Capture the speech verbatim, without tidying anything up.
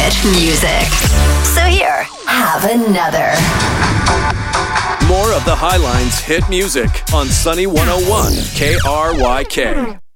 hit music. So here, have another. More of the Highlines hit music on Sunny one oh one K R Y K.